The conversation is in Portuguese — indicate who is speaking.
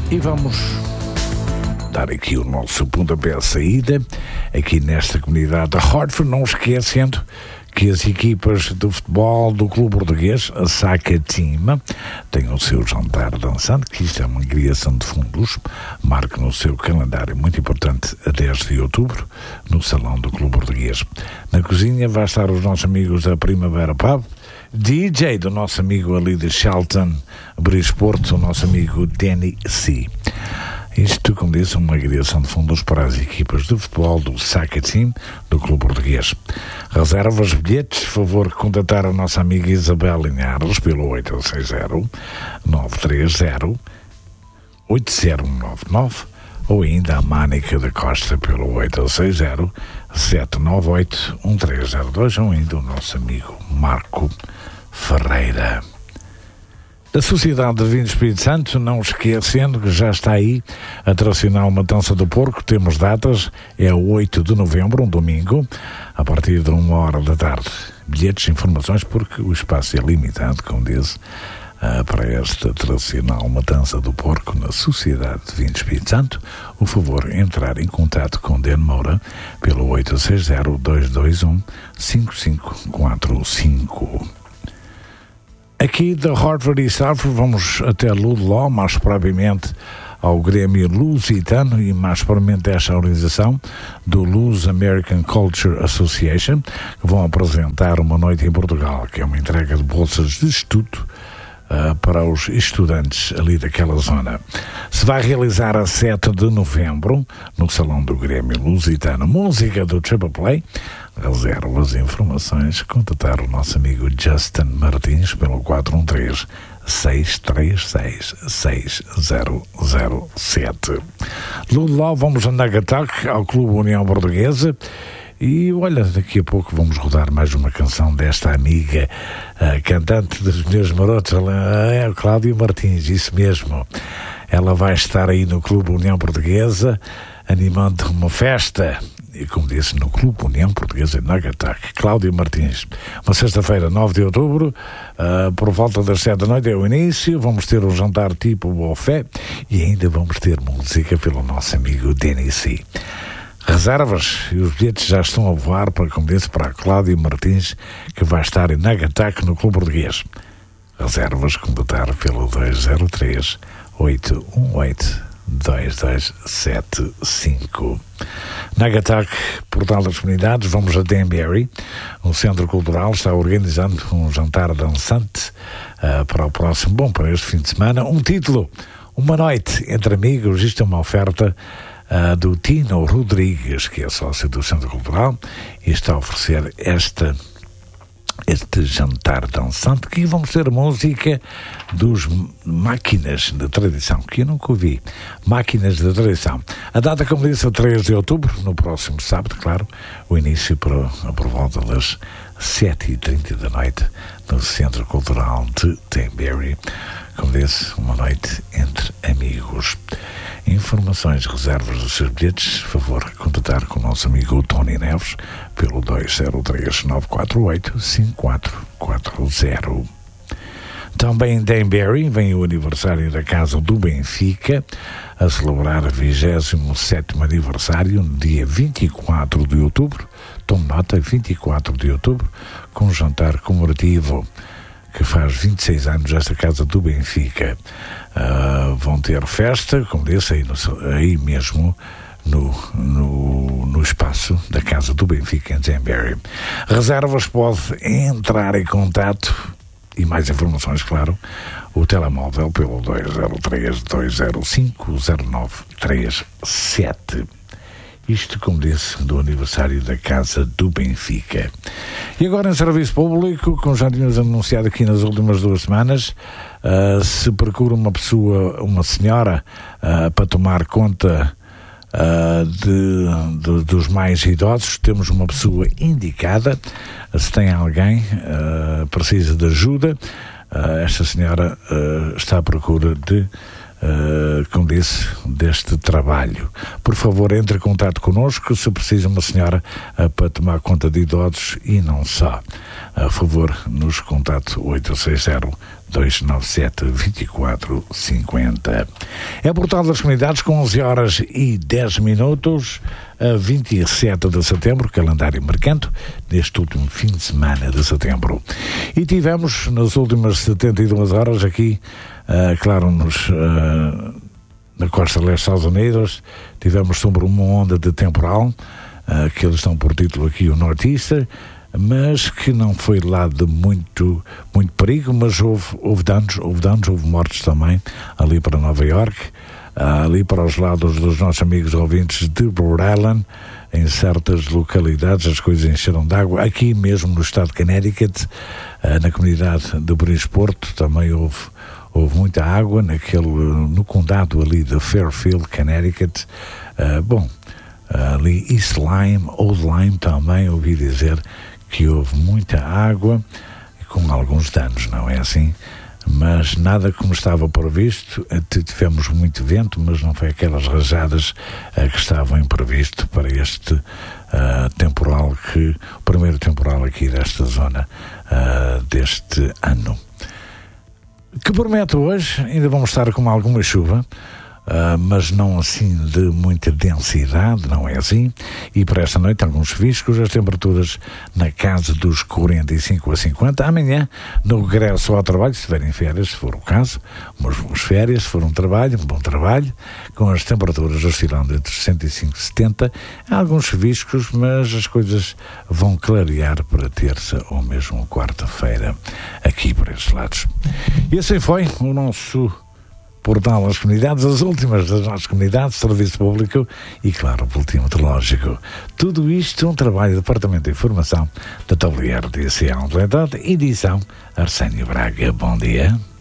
Speaker 1: E vamos dar aqui o nosso pontapé à saída, aqui nesta comunidade de Hartford, não esquecendo que as equipas de futebol do Clube Português, a Soccer Team, têm o seu jantar dançante, que isto é uma criação de fundos, marque no seu calendário, muito importante, a 10 de outubro, no Salão do Clube Português. Na cozinha vai estar os nossos amigos da Primavera Pub, DJ do nosso amigo ali de Shelton, Bridgeport, o nosso amigo Danny C. Isto, como disse, uma criação de fundos para as equipas de futebol do Soccer Team do Clube Português. Reservas, bilhetes, favor contatar a nossa amiga Isabel Linhares pelo 860-930-8099 ou ainda a Mânica da Costa pelo 860-798-1302 ou ainda o nosso amigo Marco Ferreira. Da Sociedade de Vinho do Espírito Santo, não esquecendo que já está aí a tradicional Matança do Porco. Temos datas, é 8 de novembro, um domingo, a partir de 1h da tarde. Bilhetes, informações, porque o espaço é limitado, como disse, para esta tradicional Matança do Porco na Sociedade de Vinho do Espírito Santo. O favor, entrar em contato com Den Moura pelo 860-221-5545. Aqui da Hartford e Salford vamos até Ludlow, mais propriamente ao Grêmio Lusitano e mais propriamente esta organização do Luz American Culture Association, que vão apresentar uma noite em Portugal, que é uma entrega de bolsas de estudo para os estudantes ali daquela zona. Se vai realizar a 7 de novembro no Salão do Grêmio Lusitano. Música do Triple Play. Reservas e informações, contatar o nosso amigo Justin Martins pelo 413-636-6007. Ludlow, vamos a Nagataki, ao Clube União Portuguesa. E olha, daqui a pouco vamos rodar mais uma canção desta amiga, cantante dos meus marotos, é Cláudia Martins, isso mesmo. Ela vai estar aí no Clube União Portuguesa, animando uma festa, e como disse, no Clube União Portuguesa em Nagataki. Cláudia Martins, uma sexta-feira, 9 de outubro, por volta das 7 da noite é o início. Vamos ter um jantar tipo buffet e ainda vamos ter música pelo nosso amigo Danny C. Reservas e os bilhetes já estão a voar para, como disse, para a Cláudia Martins, que vai estar em Nagataki no Clube Português. Reservas, contatar pelo 203-818-2275. Nagataki, Portal das Comunidades, vamos a Danbury. O Centro Cultural está organizando um jantar dançante para o próximo, para este fim de semana. Um título, uma noite entre amigos. Isto é uma oferta do Tino Rodrigues, que é sócio do Centro Cultural, e está a oferecer este jantar dançante, que vamos ter música dos Máquinas de Tradição, que eu nunca ouvi. Máquinas de Tradição. A data, como disse, é 3 de outubro, no próximo sábado, claro, o início por volta das 7h30 da noite, no Centro Cultural de Danbury. Como disse, uma noite entre amigos. Informações, reservas dos seus bilhetes, favor contatar com o nosso amigo Tony Neves pelo 203-948-5440. Também em Danbury vem o aniversário da Casa do Benfica, a celebrar o 27º aniversário no dia 24 de outubro, tome nota, 24 de outubro, com um jantar comemorativo que faz 26 anos esta Casa do Benfica. Vão ter festa, como disse, aí mesmo no espaço da Casa do Benfica em Danbury. Reservas, pode entrar em contato e mais informações, claro, o telemóvel pelo 203-205-0937. Isto, como disse, do aniversário da Casa do Benfica. E agora em serviço público, como já tínhamos anunciado aqui nas últimas 2 semanas, se procura uma senhora para tomar conta dos mais idosos, temos uma pessoa indicada. Se tem alguém precisa de ajuda, esta senhora está à procura como disse, deste trabalho. Por favor, entre em contato connosco se precisa uma senhora para tomar conta de idosos e não só. A favor, nos contate 297-2450. É Portal das Comunidades com 11h10, a 27 de setembro, calendário marcante, neste último fim de semana de setembro. E tivemos, nas últimas 72 horas, aqui, claro, na costa leste dos Estados Unidos, tivemos sobre uma onda de temporal, que eles estão por título aqui o Northeaster, mas que não foi lá de muito perigo, mas houve danos, houve mortes também, ali para Nova York, ali para os lados dos nossos amigos ouvintes de Rhode Island, em certas localidades as coisas encheram de água. Aqui mesmo no estado de Connecticut, na comunidade de Bridgeport, também houve muita água no condado ali de Fairfield, Connecticut. Ali East Lyme, Old Lyme também ouvi dizer que houve muita água, com alguns danos, não é assim? Mas nada como estava previsto. Tivemos muito vento, mas não foi aquelas rajadas que estavam previsto para este temporal, o primeiro temporal aqui desta zona deste ano. Que promete hoje, ainda vamos estar com alguma chuva, mas não assim de muita densidade, não é assim? E para esta noite alguns chuviscos, as temperaturas na casa dos 45 a 50. Amanhã, no regresso ao trabalho, se tiverem férias, se for o caso, umas boas férias, se for um bom trabalho, com as temperaturas oscilando entre 65 e 70, há alguns chuviscos, mas as coisas vão clarear para terça ou mesmo quarta-feira, aqui por estes lados. E assim foi o nosso Portal das Comunidades, as últimas das nossas comunidades, serviço público e, claro, o boletim meteorológico. Tudo isto um trabalho do Departamento de Informação da WRDC, edição Arsénio Braga. Bom dia.